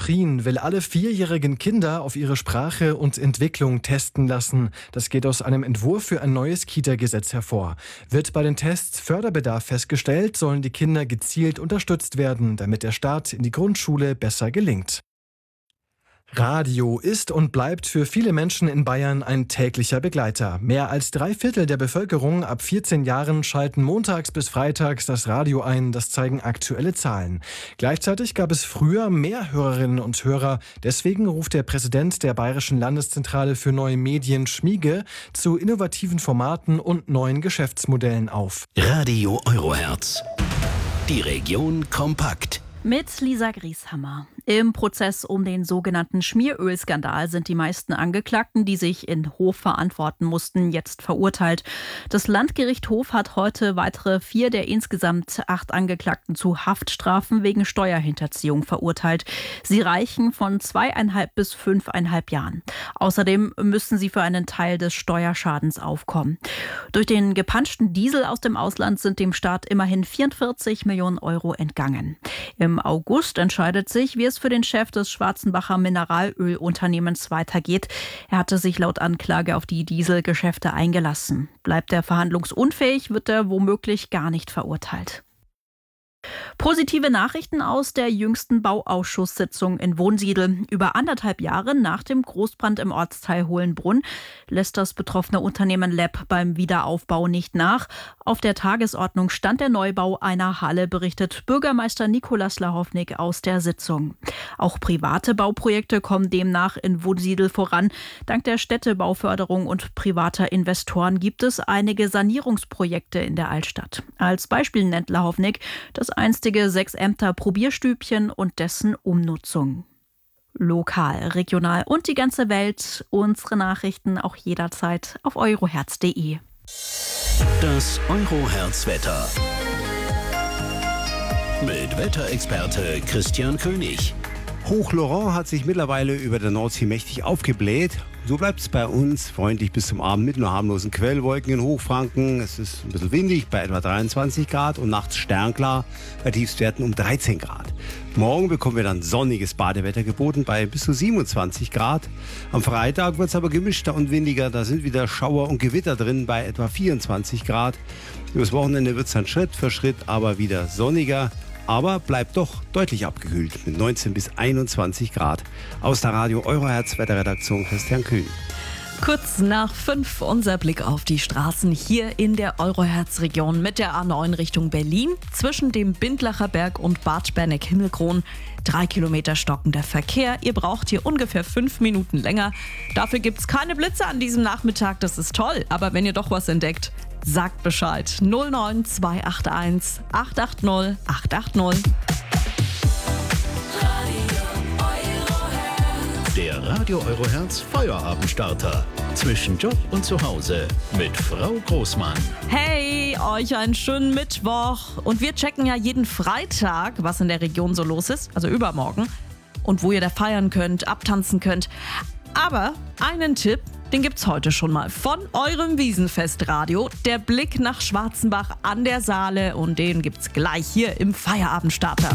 Prien will alle 4-jährigen Kinder auf ihre Sprache und Entwicklung testen lassen. Das geht aus einem Entwurf für ein neues Kita-Gesetz hervor. Wird bei den Tests Förderbedarf festgestellt, sollen die Kinder gezielt unterstützt werden, damit der Start in die Grundschule besser gelingt. Radio ist und bleibt für viele Menschen in Bayern ein täglicher Begleiter. Mehr als 3/4 der Bevölkerung ab 14 Jahren schalten montags bis freitags das Radio ein. Das zeigen aktuelle Zahlen. Gleichzeitig gab es früher mehr Hörerinnen und Hörer. Deswegen ruft der Präsident der Bayerischen Landeszentrale für neue Medien, Schmiege, zu innovativen Formaten und neuen Geschäftsmodellen auf. Radio Eurohertz. Die Region kompakt. Mit Lisa Grieshammer. Im Prozess um den sogenannten Schmierölskandal sind die meisten Angeklagten, die sich in Hof verantworten mussten, jetzt verurteilt. Das Landgericht Hof hat heute weitere 4 der insgesamt 8 Angeklagten zu Haftstrafen wegen Steuerhinterziehung verurteilt. Sie reichen von 2,5 bis 5,5 Jahren. Außerdem müssen sie für einen Teil des Steuerschadens aufkommen. Durch den gepanschten Diesel aus dem Ausland sind dem Staat immerhin 44 Millionen Euro entgangen. Im August entscheidet sich, wie es für den Chef des Schwarzenbacher Mineralölunternehmens weitergeht. Er hatte sich laut Anklage auf die Dieselgeschäfte eingelassen. Bleibt er verhandlungsunfähig, wird er womöglich gar nicht verurteilt. Positive Nachrichten aus der jüngsten Bauausschusssitzung in Wunsiedel. Über 1,5 Jahre nach dem Großbrand im Ortsteil Hohenbrunn lässt das betroffene Unternehmen LEP beim Wiederaufbau nicht nach. Auf der Tagesordnung stand der Neubau einer Halle, berichtet Bürgermeister Nikolaus Lahovnik aus der Sitzung. Auch private Bauprojekte kommen demnach in Wunsiedel voran. Dank der Städtebauförderung und privater Investoren gibt es einige Sanierungsprojekte in der Altstadt. Als Beispiel nennt Lahovnik das einstige 6 Ämter Probierstübchen und dessen Umnutzung. Lokal, regional und die ganze Welt. Unsere Nachrichten auch jederzeit auf eurohertz.de. Das Eurohertz-Wetter. Mit Wetterexperte Christian König. Hoch Laurent hat sich mittlerweile über der Nordsee mächtig aufgebläht. So bleibt es bei uns freundlich bis zum Abend mit nur harmlosen Quellwolken in Hochfranken. Es ist ein bisschen windig bei etwa 23 Grad und nachts sternklar bei Tiefstwerten um 13 Grad. Morgen bekommen wir dann sonniges Badewetter geboten bei bis zu 27 Grad. Am Freitag wird es aber gemischter und windiger. Da sind wieder Schauer und Gewitter drin bei etwa 24 Grad. Übers Wochenende wird es dann Schritt für Schritt aber wieder sonniger. Aber bleibt doch deutlich abgekühlt mit 19 bis 21 Grad. Aus der Radio Eurohertz Wetterredaktion Christian Kühn. Kurz nach 5 unser Blick auf die Straßen hier in der Eurohertz-Region mit der A9 Richtung Berlin. Zwischen dem Bindlacher Berg und Bad Berneck-Himmelkron 3 Kilometer stockender Verkehr. Ihr braucht hier ungefähr 5 Minuten länger. Dafür gibt es keine Blitze an diesem Nachmittag, das ist toll. Aber wenn ihr doch was entdeckt, sagt Bescheid. 09281 880 880. Der Radio Eurohertz Feuerabendstarter. Zwischen Job und Zuhause mit Frau Großmann. Hey, euch einen schönen Mittwoch. Und wir checken ja jeden Freitag, was in der Region so los ist, also übermorgen. Und wo ihr da feiern könnt, abtanzen könnt. Aber einen Tipp, den gibt's heute schon mal von eurem Wiesenfestradio. Der Blick nach Schwarzenbach an der Saale und den gibt's gleich hier im Feierabendstarter.